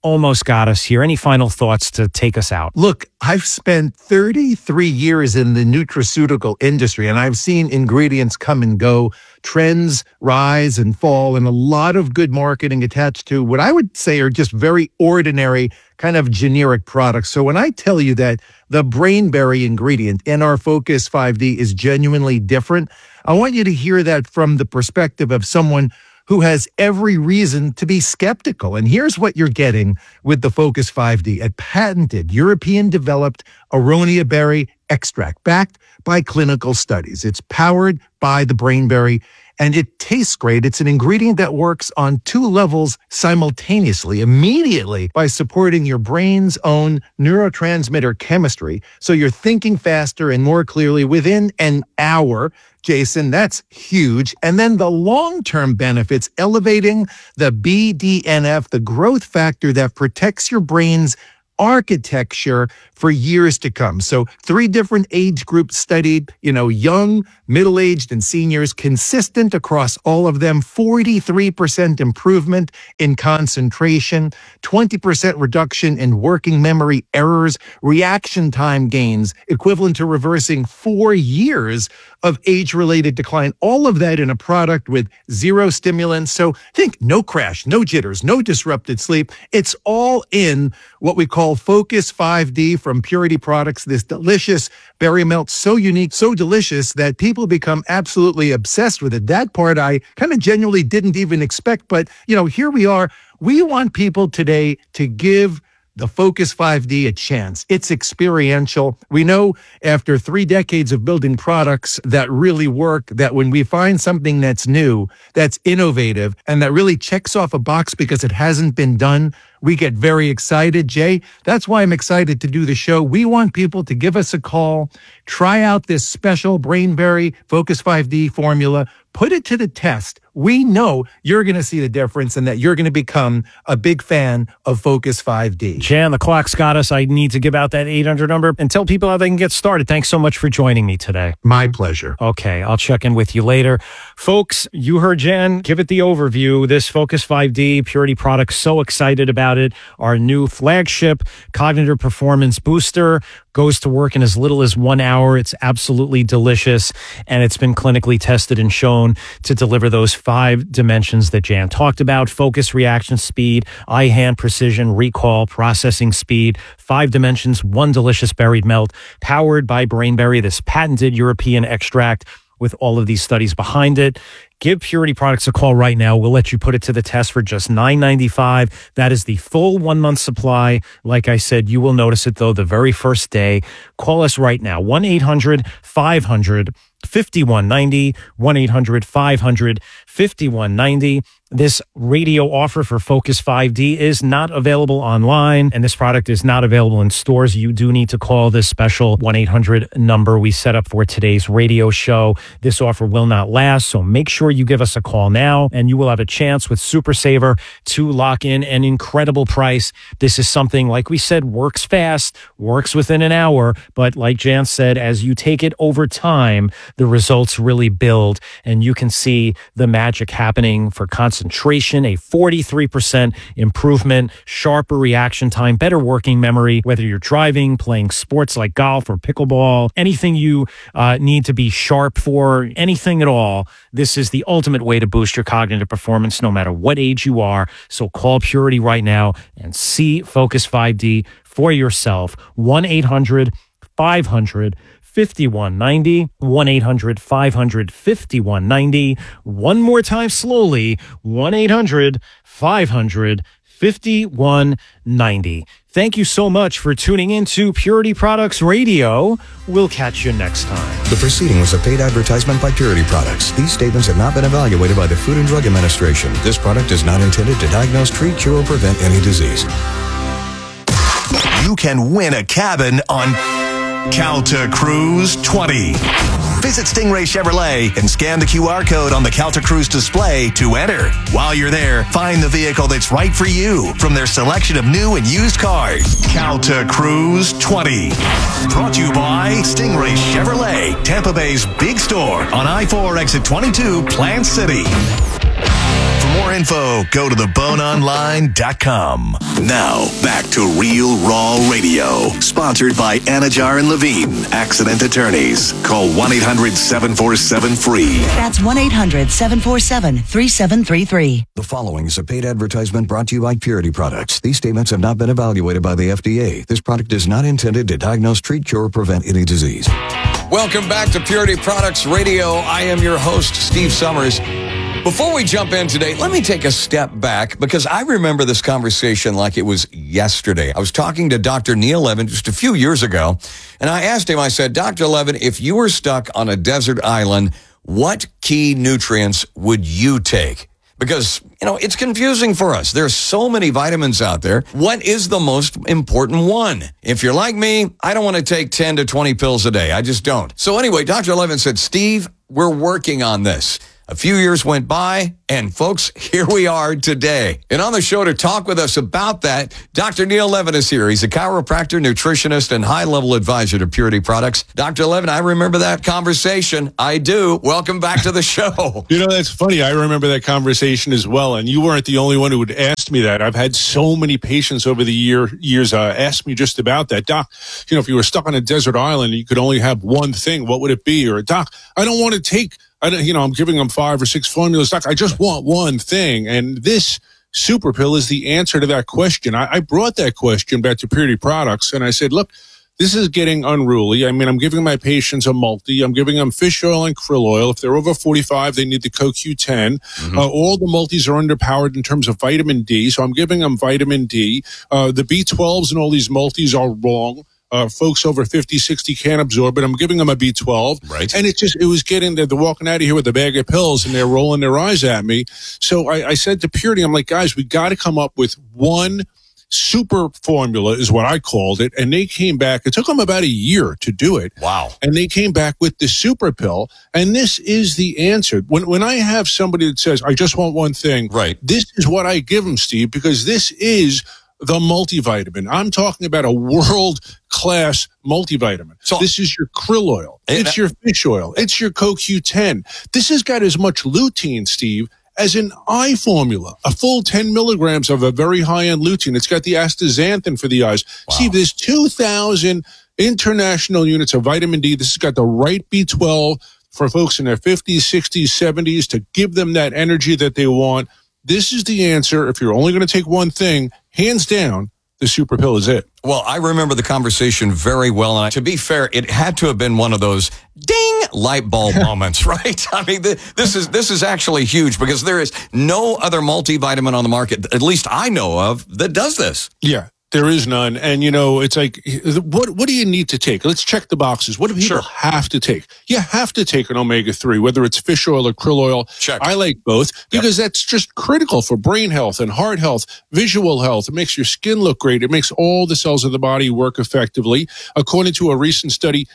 S8: almost got us here. Any final thoughts to take us out?
S24: Look, I've spent 33 years in the nutraceutical industry, and I've seen ingredients come and go, trends rise and fall, and a lot of good marketing attached to what I would say are just very ordinary kind of generic products. So when I tell you that the Brainberry ingredient in our Focus 5D is genuinely different, I want you to hear that from the perspective of someone who has every reason to be skeptical. And here's what you're getting with the Focus 5D, a patented European-developed aronia berry extract backed by clinical studies. It's powered by the Brainberry, and it tastes great. It's an ingredient that works on 2 levels simultaneously, immediately, by supporting your brain's own neurotransmitter chemistry. So you're thinking faster and more clearly within an hour. Jason, that's huge. And then the long-term benefits, elevating the BDNF, the growth factor that protects your brain's architecture for years to come. So 3 different age groups studied, young, middle-aged, and seniors, consistent across all of them, 43% improvement in concentration, 20% reduction in working memory errors, reaction time gains equivalent to reversing 4 years of age-related decline. All of that in a product with 0 stimulants. So think no crash, no jitters, no disrupted sleep. It's all in what we call Focus 5D from Purity Products, this delicious berry melt, so unique, so delicious that people become absolutely obsessed with it. That part I kind of genuinely didn't even expect, but here we are. We want people today to give the Focus 5D a chance. It's experiential. We know after 3 decades of building products that really work, that when we find something that's new, that's innovative, and that really checks off a box because it hasn't been done, we get very excited. Jay, that's why I'm excited to do the show. We want people to give us a call, try out this special Brainberry Focus 5D formula, put it to the test. We know you're going to see the difference and that you're going to become a big fan of Focus 5D.
S8: Jan, the clock's got us. I need to give out that 800 number and tell people how they can get started. Thanks so much for joining me today.
S24: My pleasure.
S8: Okay, I'll check in with you later. Folks, you heard Jan give it the overview. This Focus 5D Purity product, so excited about it. Our new flagship cognitive performance booster goes to work in as little as 1 hour. It's absolutely delicious, and it's been clinically tested and shown to deliver those 5 dimensions that Jan talked about: focus, reaction speed, eye-hand precision, recall, processing speed. 5 dimensions, 1 delicious berry melt, powered by Brainberry, this patented European extract with all of these studies behind it. Give Purity Products a call right now. We'll let you put it to the test for just $9.95. That is the full 1-month supply. Like I said, you will notice it, though, the very first day. Call us right now, 1-800-500-5190, 1-800-500-5190. This radio offer for Focus 5D is not available online, and this product is not available in stores. You do need to call this special 1-800 number we set up for today's radio show. This offer will not last, so make sure you give us a call now, and you will have a chance with Super Saver to lock in an incredible price. This is something, like we said, works fast, works within an hour, but like Jan said, as you take it over time, the results really build, and you can see the magic happening for concentration, a 43% improvement, sharper reaction time, better working memory, whether you're driving, playing sports like golf or pickleball, anything you need to be sharp for, anything at all. This is the ultimate way to boost your cognitive performance, no matter what age you are. So call Purity right now and see Focus 5D for yourself. 1-800-500-5190, 1-800-500-5190. One more time slowly, 1-800-500-5190. Thank you so much for tuning in to Purity Products Radio. We'll catch you next time.
S6: The proceeding was a paid advertisement by Purity Products. These statements have not been evaluated by the Food and Drug Administration. This product is not intended to diagnose, treat, cure, or prevent any disease.
S3: You can win a cabin on Calta Cruise 20. Visit Stingray Chevrolet and scan the QR code on the Calta Cruise display to enter. While you're there, find the vehicle that's right for you from their selection of new and used cars. Calta Cruise 20. Brought to you by Stingray Chevrolet, Tampa Bay's big store on I-4 exit 22, Plant City. For more info, go to theboneonline.com. Now, back to Real Raw Radio. Sponsored by Anajar and Levine, accident attorneys. Call 1-800-747-FREE.
S1: That's 1-800-747-3733.
S6: The following is a paid advertisement brought to you by Purity Products. These statements have not been evaluated by the FDA. This product is not intended to diagnose, treat, cure, or prevent any disease.
S5: Welcome back to Purity Products Radio. I am your host, Steve Summers. Before we jump in today, let me take a step back because I remember this conversation like it was yesterday. I was talking to Dr. Neil Levin just a few years ago, and I asked him, I said, Dr. Levin, if you were stuck on a desert island, what key nutrients would you take? Because, it's confusing for us. There's so many vitamins out there. What is the most important one? If you're like me, I don't want to take 10 to 20 pills a day. I just don't. So anyway, Dr. Levin said, Steve, we're working on this. A few years went by, and folks, here we are today. And on the show to talk with us about that, Dr. Neil Levin is here. He's a chiropractor, nutritionist, and high-level advisor to Purity Products. Dr. Levin, I remember that conversation. I do. Welcome back to the show.
S9: That's funny. I remember that conversation as well, and you weren't the only one who would ask me that. I've had so many patients over the years ask me just about that. Doc, if you were stuck on a desert island and you could only have one thing, what would it be? Or, Doc, I don't want to take... I'm giving them 5 or 6 formulas. Doc, I just want one thing. And this super pill is the answer to that question. I brought that question back to Purity Products, and I said, look, this is getting unruly. I mean, I'm giving my patients a multi. I'm giving them fish oil and krill oil. If they're over 45, they need the CoQ10. Mm-hmm. All the multis are underpowered in terms of vitamin D, so I'm giving them vitamin D. The B12s and all these multis are wrong. Folks over 50, 60 can't absorb it. I'm giving them a B12.
S5: Right.
S9: And it was getting, they're walking out of here with a bag of pills and they're rolling their eyes at me. So I said to Purity, I'm like, guys, we got to come up with one super formula is what I called it. And they came back. It took them about a year to do it.
S5: Wow.
S9: And they came back with the super pill. And this is the answer. When I have somebody that says, I just want one thing.
S5: Right.
S9: This is what I give them, Steve, because this is the multivitamin. I'm talking about a world-class multivitamin. So this is your krill oil. It's your fish oil. It's your CoQ10. This has got as much lutein, Steve, as an eye formula. A full 10 milligrams of a very high-end lutein. It's got the astaxanthin for the eyes. Wow. Steve, there's 2,000 international units of vitamin D. This has got the right B12 for folks in their 50s, 60s, 70s to give them that energy that they want. This is the answer. If you're only going to take one thing, hands down, the super pill is it.
S5: Well, I remember the conversation very well. And to be fair, it had to have been one of those ding light bulb moments, right? I mean, this is actually huge because there is no other multivitamin on the market, at least I know of, that does this.
S9: Yeah. There is none. And, it's like, what do you need to take? Let's check the boxes. What do people have to take? You have to take an omega-3, whether it's fish oil or krill oil.
S5: Check.
S9: I like both because that's just critical for brain health and heart health, visual health. It makes your skin look great. It makes all the cells of the body work effectively. According to a recent study,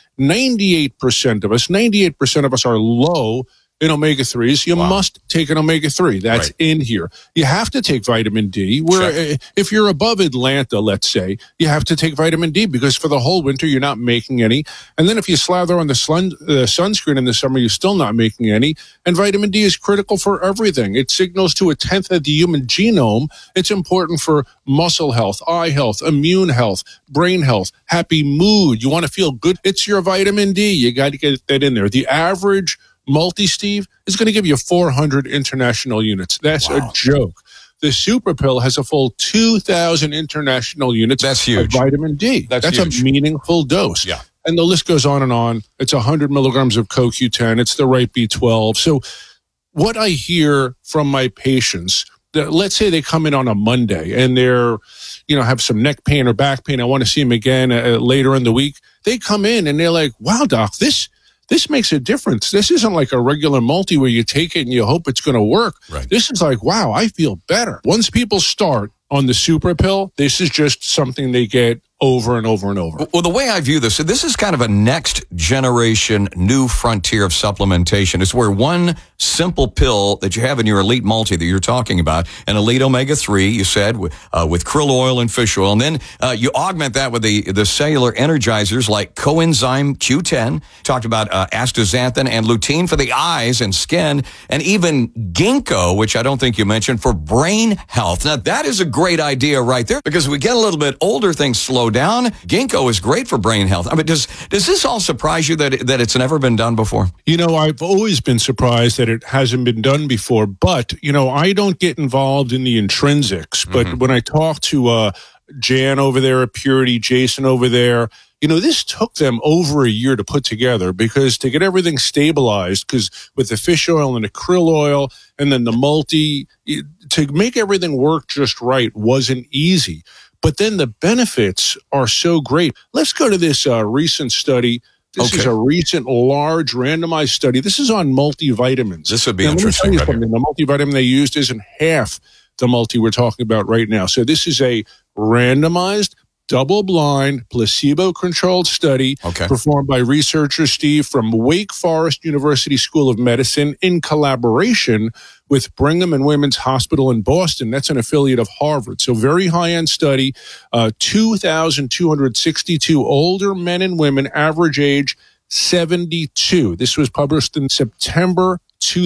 S9: 98% of us are low in omega-3s. You must take an omega-3. That's in here. You have to take vitamin D. If you're above Atlanta, let's say, you have to take vitamin D because for the whole winter, you're not making any. And then if you slather on the sunscreen in the summer, you're still not making any. And vitamin D is critical for everything. It signals to 1/10 of the human genome. It's important for muscle health, eye health, immune health, brain health, happy mood. You want to feel good? It's your vitamin D. You got to get that in there. The average multi-Steve is going to give you 400 international units. That's a joke. The super pill has a full 2,000 international units.
S5: That's huge.
S9: Of vitamin D. That's huge. A meaningful dose.
S5: Yeah.
S9: And the list goes on and on. It's 100 milligrams of CoQ10. It's the right B12. So what I hear from my patients, let's say they come in on a Monday and they're, have some neck pain or back pain. I want to see them again later in the week. They come in and they're like, wow, doc, this makes a difference. This isn't like a regular multi where you take it and you hope it's going to work.
S5: Right.
S9: This is like, wow, I feel better. Once people start on the super pill, this is just something they get over and over and over.
S5: Well, the way I view this is kind of a next generation new frontier of supplementation. It's where one simple pill that you have in your Elite Multi that you're talking about, an Elite Omega-3, you said, with krill oil and fish oil. And then you augment that with the cellular energizers like Coenzyme Q10, talked about astaxanthin and lutein for the eyes and skin, and even ginkgo, which I don't think you mentioned, for brain health. Now, that is a great idea right there, because as we get a little bit older, things slow down. Ginkgo is great for brain health. I mean, does this all surprise you that it's never been done before?
S9: You know, I've always been surprised that it hasn't been done before, but, you know, I don't get involved in the intrinsics, but when I talk to Jan over there at Purity, Jason over there, you know, this took them over a year to put together, because to get everything stabilized, because with the fish oil and the krill oil and then the multi, to make everything work just right wasn't easy. But then the benefits are so great. Let's go to this recent study. This is a recent large randomized study. This is on multivitamins.
S5: This would be interesting.
S9: Right, the multivitamin they used isn't half the multi we're talking about right now. So this is a randomized, double-blind, placebo-controlled study performed by researchers, Steve, from Wake Forest University School of Medicine in collaboration with Brigham and Women's Hospital in Boston. That's an affiliate of Harvard. So very high-end study, 2,262 older men and women, average age 72. This was published in September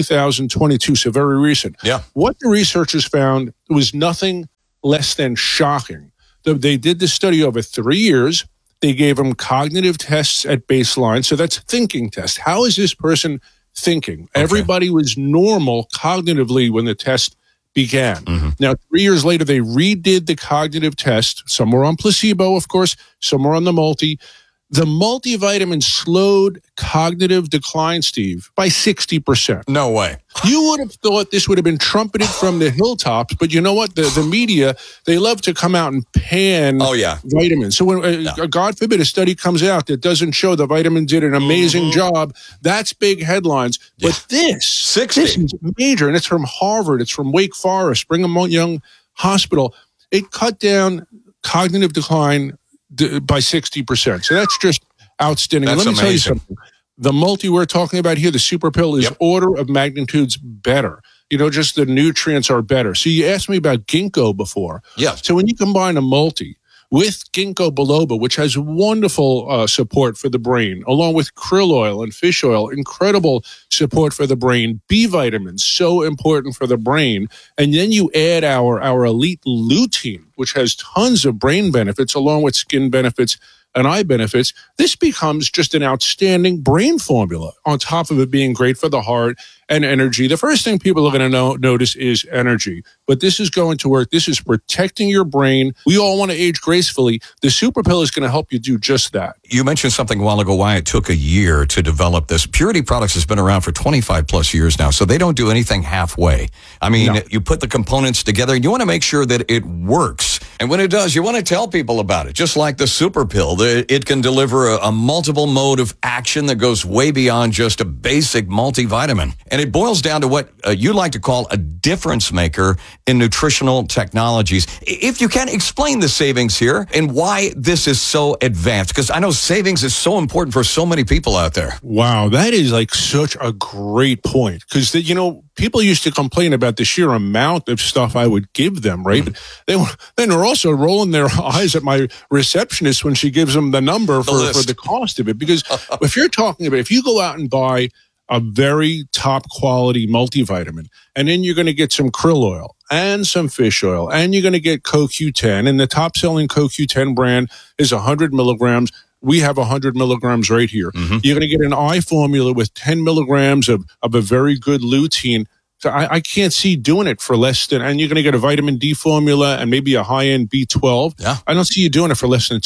S9: 2022, so very recent.
S5: Yeah.
S9: What the researchers found was nothing less than shocking. They did this study over 3 years. They gave them cognitive tests at baseline. So that's thinking test. How is this person thinking? Everybody was normal cognitively when the test began. Now, 3 years later, they redid the cognitive test. Some were on placebo, of course. Some were on the multi. The multivitamin slowed cognitive decline, Steve, by 60%.
S5: No way.
S9: You would have thought this would have been trumpeted from the hilltops, but you know what? The media, they love to come out and pan vitamins. So when, God forbid, a study comes out that doesn't show the vitamin did an amazing job, that's big headlines. But this is major, and it's from Harvard. It's from Wake Forest, Brigham Young Hospital. It cut down cognitive decline by 60%. So that's just outstanding.
S5: That's
S9: Let me
S5: amazing.
S9: tell you something. The multi we're talking about here, the super pill, is order of magnitudes better. You know, just the nutrients are better. So you asked me about ginkgo before.
S5: Yeah.
S9: So when you combine a multi with ginkgo biloba, which has wonderful support for the brain, along with krill oil and fish oil, incredible support for the brain, B vitamins, so important for the brain. And then you add our elite lutein, which has tons of brain benefits, along with skin benefits and eye benefits. This becomes just an outstanding brain formula, on top of it being great for the heart and energy. The first thing people are going to notice is energy, but this is going to work. This is protecting your brain. We all want to age gracefully. The super pill is going to help you do just that.
S5: You mentioned something a while ago why it took a year to develop this. Purity Products has been around for 25 plus years now, so they don't do anything halfway. I mean, you put the components together and you want to make sure that it works. And when it does, you want to tell people about it, just like the super pill. It can deliver a multiple mode of action that goes way beyond just a basic multivitamin. And it boils down to what you like to call a difference maker in nutritional technologies. If you can, explain the savings here and why this is so advanced, because I know savings is so important for so many people out there.
S9: Wow, that is like such a great point, because, you know, people used to complain about the sheer amount of stuff I would give them, right? But then they're also rolling their eyes at my receptionist when she gives them the number for the cost of it. Because if you're talking about, if you go out and buy a very top quality multivitamin, and then you're going to get some krill oil and some fish oil, and you're going to get CoQ10, and the top selling CoQ10 brand is 100 milligrams. We have 100 milligrams right here. You're going to get an eye formula with 10 milligrams of a very good lutein. So I can't see doing it for less than, and you're going to get a vitamin D formula and maybe a high-end B12.
S5: Yeah.
S9: I don't see you doing it for less than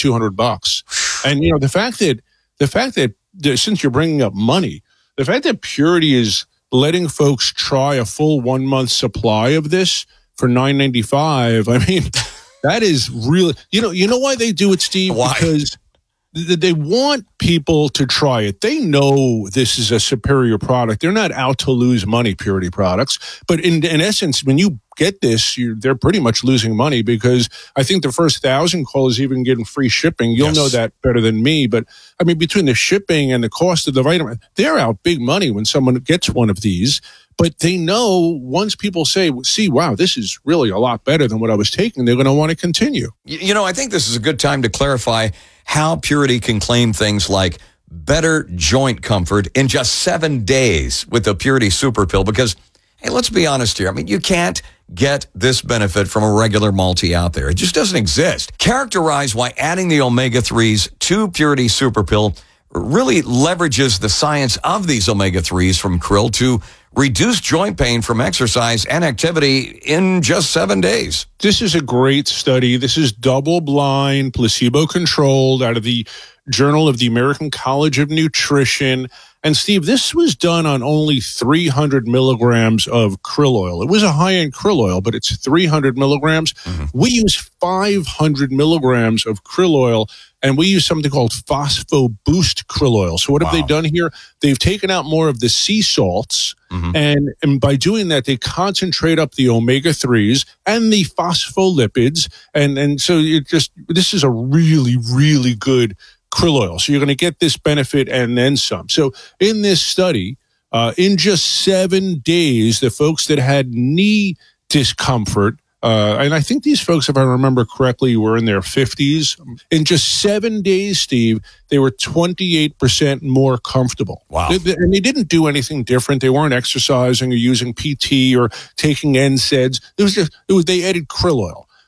S9: $200. And, you know, the fact that since you're bringing up money, the fact that Purity is letting folks try a full 1 month supply of this for $9.95, I mean, that is really, you know why they do it, Steve?
S5: Why?
S9: Because they want people to try it. They know this is a superior product. They're not out to lose money, Purity Products. But in essence, when you get this, they're pretty much losing money, because I think the first 1,000 callers even getting free shipping. You'll know that better than me. But I mean, between the shipping and the cost of the vitamin, they're out big money when someone gets one of these. But they know once people say, see, wow, this is really a lot better than what I was taking, they're going to want to continue.
S5: You know, I think this is a good time to clarify how Purity can claim things like better joint comfort in just 7 days with the Purity Super Pill because, hey, let's be honest here. I mean, you can't get this benefit from a regular multi out there. It just doesn't exist. Characterize why adding the omega-3s to Purity Super Pill really leverages the science of these omega-3s from krill to reduce joint pain from exercise and activity in just 7 days.
S9: This is a great study. This is double-blind, placebo-controlled out of the Journal of the American College of Nutrition. And Steve, this was done on only 300 milligrams of krill oil. It was a high-end krill oil, but it's 300 milligrams. We use 500 milligrams of krill oil, and we use something called Phospho Boost krill oil. So what have they done here? They've taken out more of the sea salts, and by doing that, they concentrate up the omega-3s and the phospholipids. And so this is a really, really good krill oil. So you're going to get this benefit and then some. So in this study, in just 7 days, the folks that had knee discomfort, and I think these folks, if I remember correctly, were in their 50s. In just 7 days, Steve, they were 28% more comfortable.
S5: Wow.
S9: And they didn't do anything different. They weren't exercising or using PT or taking NSAIDs. They added krill oil.